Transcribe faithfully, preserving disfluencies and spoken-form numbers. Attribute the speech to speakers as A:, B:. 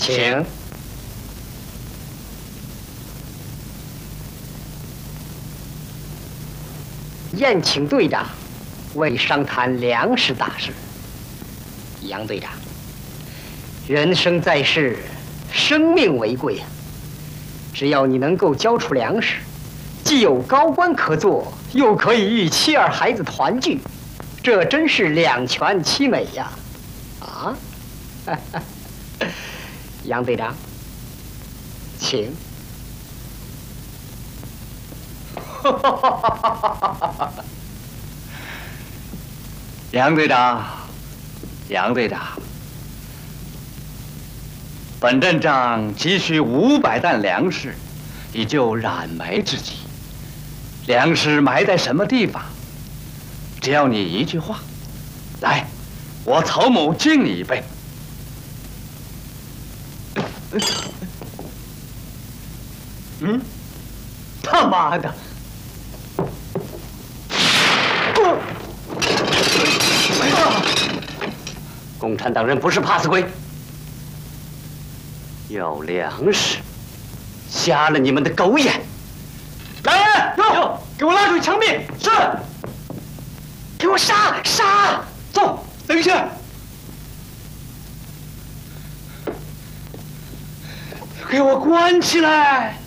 A: 请。宴请队长，为商谈粮食大事。杨队长，人生在世，生命为贵啊！只要你能够交出粮食，既有高官可做，又可以与妻儿孩子团聚，这真是两全其美呀！啊，杨队长，请。
B: 杨队长，杨队长，本镇长急需五百担粮食，以救燃眉之急。粮食埋在什么地方？只要你一句话，来，我曹某敬你一杯。嗯，他妈的！
A: 共产党人不是怕死鬼，要粮食，瞎了你们的狗眼！
B: 来人，哟，给我拉出去枪毙！是。
A: 给我杀杀！
B: 走，等一下。给我关起来！